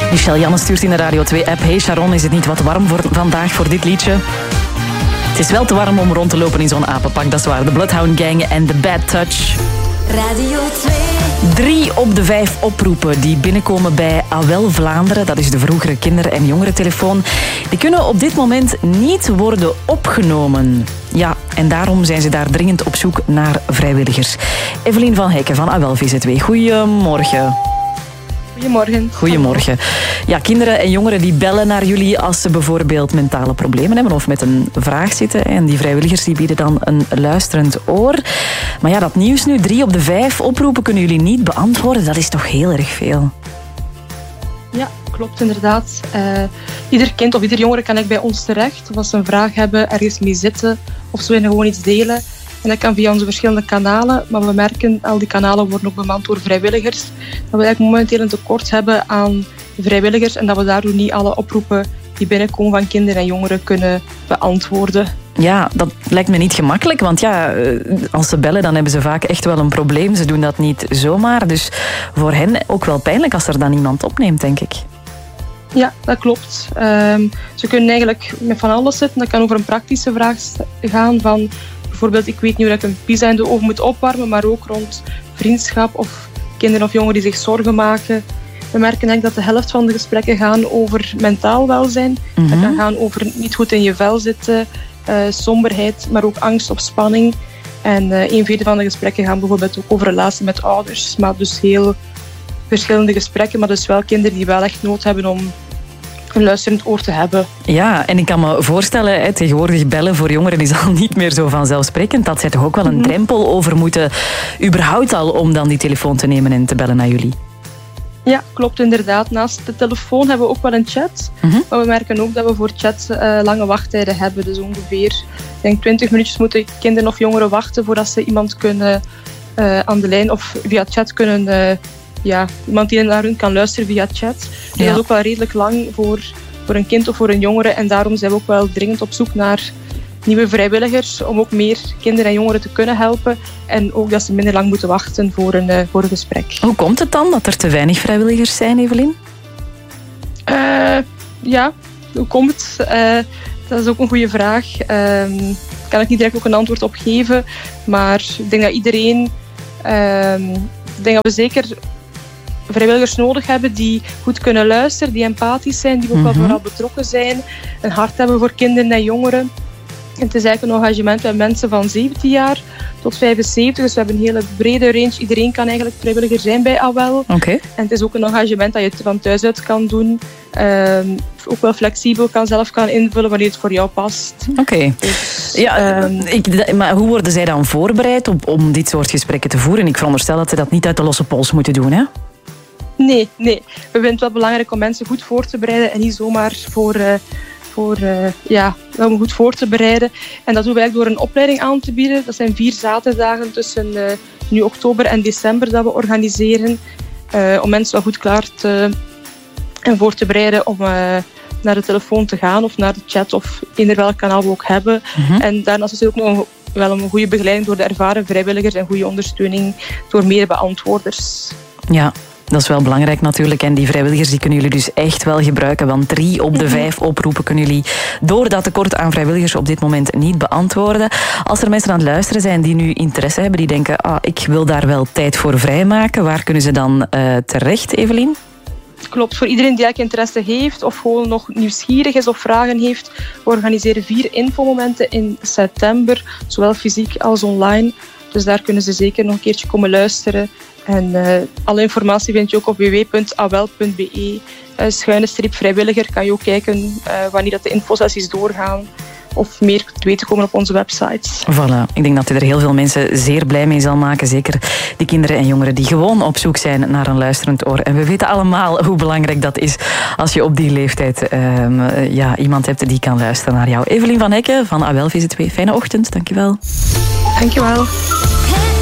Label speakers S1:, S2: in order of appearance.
S1: Michel Janne stuurt in de Radio 2-app. Hey Sharon, is het niet wat warm voor vandaag voor dit liedje? Het is wel te warm om rond te lopen in zo'n apenpak, dat is waar. De Bloodhound Gang en The Bad Touch.
S2: Radio 2.
S1: 3 op de 5 oproepen die binnenkomen bij AWEL Vlaanderen, dat is de vroegere kinder- en jongerentelefoon, die kunnen op dit moment niet worden opgenomen. Ja, en daarom zijn ze daar dringend op zoek naar vrijwilligers. Evelien van Hekken van AWEL VZW, goedemorgen.
S3: Goedemorgen.
S1: Goedemorgen. Ja, kinderen en jongeren die bellen naar jullie als ze bijvoorbeeld mentale problemen hebben of met een vraag zitten. En die vrijwilligers die bieden dan een luisterend oor. Maar ja, dat nieuws nu, 3 op de 5 oproepen kunnen jullie niet beantwoorden. Dat is toch heel erg veel?
S3: Ja, klopt inderdaad. Ieder kind of ieder jongere kan bij ons terecht. Of als ze een vraag hebben, ergens mee zitten of ze willen gewoon iets delen. En dat kan via onze verschillende kanalen. Maar we merken, al die kanalen worden ook bemand door vrijwilligers. Dat we eigenlijk momenteel een tekort hebben aan vrijwilligers. En dat we daardoor niet alle oproepen die binnenkomen van kinderen en jongeren kunnen beantwoorden.
S1: Ja, dat lijkt me niet gemakkelijk. Want ja, als ze bellen, dan hebben ze vaak echt wel een probleem. Ze doen dat niet zomaar. Dus voor hen ook wel pijnlijk als er dan iemand opneemt, denk ik.
S3: Ja, dat klopt. Ze kunnen eigenlijk met van alles zitten. Dat kan over een praktische vraag gaan van... Bijvoorbeeld, ik weet niet hoe ik een pizza in de oven moet opwarmen, maar ook rond vriendschap of kinderen of jongeren die zich zorgen maken. We merken eigenlijk dat de helft van de gesprekken gaan over mentaal welzijn. Dat kan gaan over niet goed in je vel zitten, somberheid, maar ook angst of spanning. En 1/4 van de gesprekken gaan bijvoorbeeld ook over relatie met ouders. Maar dus heel verschillende gesprekken, maar dus wel kinderen die wel echt nood hebben om een luisterend oor te hebben.
S1: Ja, en ik kan me voorstellen, tegenwoordig bellen voor jongeren is al niet meer zo vanzelfsprekend. Dat zij toch ook wel een drempel over moeten, überhaupt al, om dan die telefoon te nemen en te bellen naar jullie.
S3: Ja, klopt inderdaad. Naast de telefoon hebben we ook wel een chat. Maar we merken ook dat we voor chat lange wachttijden hebben. Dus ongeveer, ik denk 20 minuutjes moeten kinderen of jongeren wachten voordat ze iemand kunnen aan de lijn of via chat kunnen... iemand die naar hun kan luisteren via chat. Dus dat is ook wel redelijk lang voor een kind of voor een jongere. En daarom zijn we ook wel dringend op zoek naar nieuwe vrijwilligers om ook meer kinderen en jongeren te kunnen helpen. En ook dat ze minder lang moeten wachten voor een gesprek.
S1: Hoe komt het dan dat er te weinig vrijwilligers zijn, Evelien?
S3: Hoe komt het? Dat is ook een goede vraag. Daar kan ik niet direct ook een antwoord op geven. Maar ik denk dat iedereen... ik denk dat we zeker vrijwilligers nodig hebben die goed kunnen luisteren, die empathisch zijn, die ook wel vooral betrokken zijn, een hart hebben voor kinderen en jongeren. En het is eigenlijk een engagement met mensen van 17 jaar tot 75, dus we hebben een hele brede range. Iedereen kan eigenlijk vrijwilliger zijn bij AWEL.
S1: Okay.
S3: En het is ook een engagement dat je van thuis uit kan doen. Ook wel flexibel zelf kan invullen wanneer het voor jou past.
S1: Oké.
S3: Dus,
S1: maar hoe worden zij dan voorbereid om dit soort gesprekken te voeren? Ik veronderstel dat ze dat niet uit de losse pols moeten doen, hè?
S3: Nee. We vinden het wel belangrijk om mensen goed voor te bereiden en niet zomaar om goed voor te bereiden. En dat doen we eigenlijk door een opleiding aan te bieden. Dat zijn 4 zaterdagen tussen nu oktober en december dat we organiseren. Om mensen wel goed klaar en voor te bereiden om naar de telefoon te gaan of naar de chat of eender welk kanaal we ook hebben. En daarnaast is er ook nog wel een goede begeleiding door de ervaren vrijwilligers en goede ondersteuning door meer beantwoorders.
S1: Ja. Dat is wel belangrijk natuurlijk. En die vrijwilligers die kunnen jullie dus echt wel gebruiken. Want 3 op de 5 oproepen kunnen jullie door dat tekort aan vrijwilligers op dit moment niet beantwoorden. Als er mensen aan het luisteren zijn die nu interesse hebben, die denken, ik wil daar wel tijd voor vrijmaken. Waar kunnen ze dan terecht, Evelien?
S3: Klopt, voor iedereen die eigenlijk interesse heeft of gewoon nog nieuwsgierig is of vragen heeft. We organiseren 4 infomomenten in september, zowel fysiek als online. Dus daar kunnen ze zeker nog een keertje komen luisteren. En alle informatie vind je ook op www.awel.be/vrijwilliger. Kan je ook kijken wanneer dat de infosessies doorgaan. Of meer te weten komen op onze websites.
S1: Voilà. Ik denk dat er heel veel mensen zeer blij mee zal maken. Zeker die kinderen en jongeren die gewoon op zoek zijn naar een luisterend oor. En we weten allemaal hoe belangrijk dat is als je op die leeftijd iemand hebt die kan luisteren naar jou. Evelien van Hekken van AWEL VZW. Fijne ochtend, dankjewel.
S3: Dankjewel.